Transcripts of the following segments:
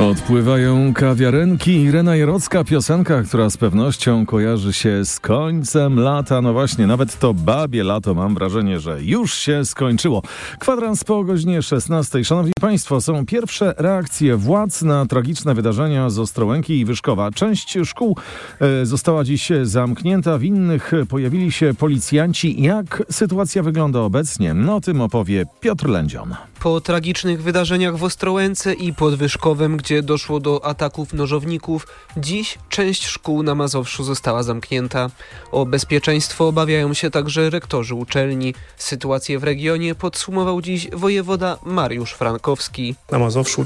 Odpływają kawiarenki. Irena Jarocka, piosenka, która z pewnością kojarzy się z końcem lata. No właśnie, nawet to babie lato, mam wrażenie, że już się skończyło. Kwadrans po godzinie 16. Szanowni Państwo, są pierwsze reakcje władz na tragiczne wydarzenia z Ostrołęki i Wyszkowa. Część szkół została dziś zamknięta, w innych pojawili się policjanci. Jak sytuacja wygląda obecnie? No o tym opowie Piotr Lędzion. Po tragicznych wydarzeniach w Ostrołęce i pod Wyszkowem, gdzie doszło do ataków nożowników, dziś część szkół na Mazowszu została zamknięta. O bezpieczeństwo obawiają się także rektorzy uczelni. Sytuację w regionie podsumował dziś wojewoda Mariusz Frankowski. Na Mazowszu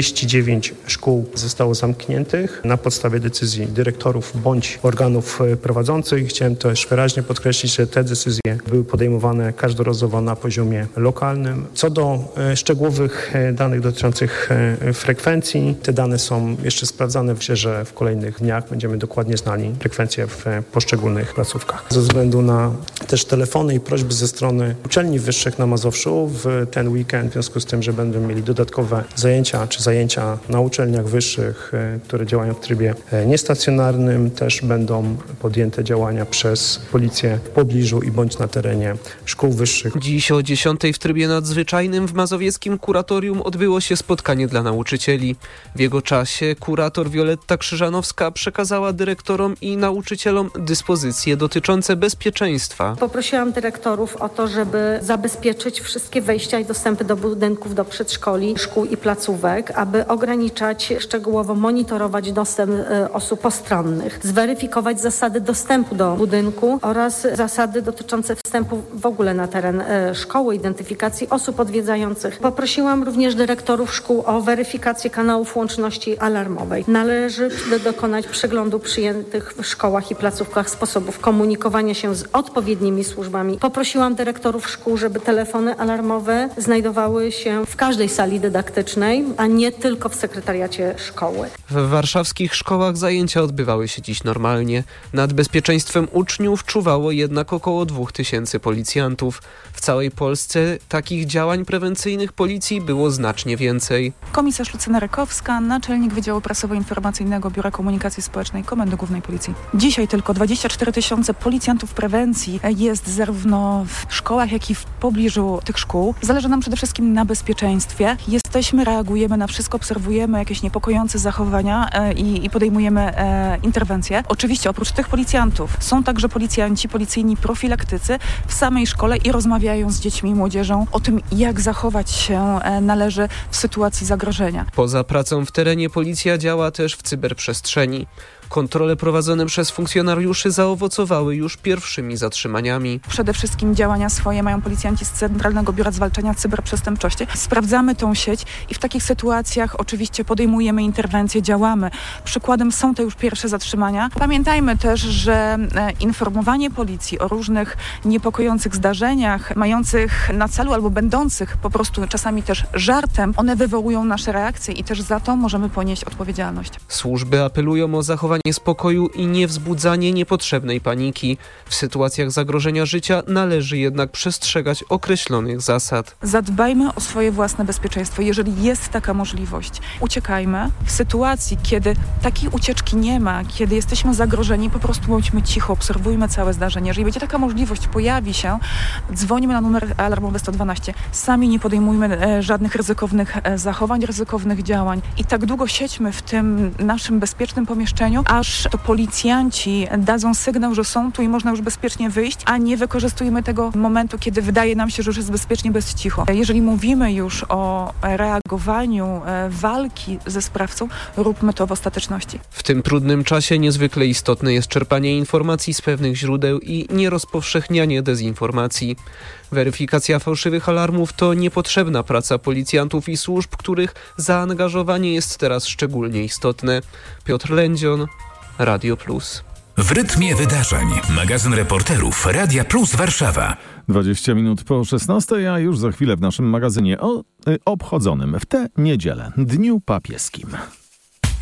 49 szkół zostało zamkniętych na podstawie decyzji dyrektorów bądź organów prowadzących. Chciałem też wyraźnie podkreślić, że te decyzje były podejmowane każdorazowo na poziomie lokalnym. Co do szczegółowych danych dotyczących frekwencji, te dane są jeszcze sprawdzane. Myślę, że w kolejnych dniach będziemy dokładnie znali frekwencje w poszczególnych placówkach. Ze względu na też telefony i prośby ze strony uczelni wyższych na Mazowszu w ten weekend, w związku z tym, że będą mieli dodatkowe zajęcia na uczelniach wyższych, które działają w trybie niestacjonarnym, też będą podjęte działania przez policję w pobliżu i bądź na terenie szkół wyższych. Dziś o 10 w trybie nadzwyczajnym w mazowieckim kuratorium odbyło się spotkanie dla nauczycieli. W jego czasie kurator Wioletta Krzyżanowska przekazała dyrektorom i nauczycielom dyspozycje dotyczące bezpieczeństwa. Poprosiłam dyrektorów o to, żeby zabezpieczyć wszystkie wejścia i dostępy do budynków, do przedszkoli, szkół i placówek, aby ograniczać, szczegółowo monitorować dostęp osób postronnych, zweryfikować zasady dostępu do budynku oraz zasady dotyczące wstępu w ogóle na teren szkoły, identyfikacji osób odwiedzających. Poprosiłam również dyrektorów szkół o weryfikację kanałów łączności alarmowej. Należy dokonać przeglądu przyjętych w szkołach i placówkach sposobów komunikowania się z odpowiednimi służbami. Poprosiłam dyrektorów szkół, żeby telefony alarmowe znajdowały się w każdej sali dydaktycznej, a nie tylko w sekretariacie szkoły. W warszawskich szkołach zajęcia odbywały się dziś normalnie. Nad bezpieczeństwem uczniów czuwało jednak około 2000 policjantów. W całej Polsce takich działań prewencyjnych policji było znacznie więcej. Komisarz Lucyna Rykowska, naczelnik Wydziału Prasowo-Informacyjnego Biura Komunikacji Społecznej Komendy Głównej Policji. Dzisiaj tylko 24 000 policjantów prewencji jest zarówno w szkołach, jak i w pobliżu tych szkół. Zależy nam przede wszystkim na bezpieczeństwie. Reagujemy na wszystko, obserwujemy jakieś niepokojące zachowania i podejmujemy interwencje. Oczywiście oprócz tych policjantów są także policyjni profilaktycy w samej szkole i rozmawiają z dziećmi i młodzieżą o tym, jak zachować się należy w sytuacji zagrożenia. Poza pracą w terenie policja działa też w cyberprzestrzeni. Kontrole prowadzone przez funkcjonariuszy zaowocowały już pierwszymi zatrzymaniami. Przede wszystkim działania swoje mają policjanci z Centralnego Biura Zwalczania Cyberprzestępczości. Sprawdzamy tą sieć i w takich sytuacjach oczywiście podejmujemy interwencje, działamy. Przykładem są te już pierwsze zatrzymania. Pamiętajmy też, że informowanie policji o różnych niepokojących zdarzeniach, mających na celu albo będących po prostu czasami też żartem, one wywołują nasze reakcje i też za to możemy ponieść odpowiedzialność. Służby apelują o zachowanie spokoju i niewzbudzanie niepotrzebnej paniki. W sytuacjach zagrożenia życia należy jednak przestrzegać określonych zasad. Zadbajmy o swoje własne bezpieczeństwo. Jeżeli jest taka możliwość, uciekajmy. W sytuacji, kiedy takiej ucieczki nie ma, kiedy jesteśmy zagrożeni, po prostu bądźmy cicho, obserwujmy całe zdarzenie. Jeżeli będzie taka możliwość, pojawi się, dzwonimy na numer alarmowy 112. Sami nie podejmujmy żadnych ryzykownych zachowań, ryzykownych działań. I tak długo siedźmy w tym naszym bezpiecznym pomieszczeniu, aż to policjanci dadzą sygnał, że są tu i można już bezpiecznie wyjść, a nie wykorzystujemy tego momentu, kiedy wydaje nam się, że już jest bezpiecznie, bez cicho. Jeżeli mówimy już o reagowaniu, walki ze sprawcą, róbmy to w ostateczności. W tym trudnym czasie niezwykle istotne jest czerpanie informacji z pewnych źródeł i nierozpowszechnianie dezinformacji. Weryfikacja fałszywych alarmów to niepotrzebna praca policjantów i służb, których zaangażowanie jest teraz szczególnie istotne. Piotr Lędzion, Radio Plus. W rytmie wydarzeń. Magazyn reporterów Radia Plus Warszawa. 20 minut po 16, a już za chwilę w naszym magazynie obchodzonym w tę niedzielę Dniu Papieskim.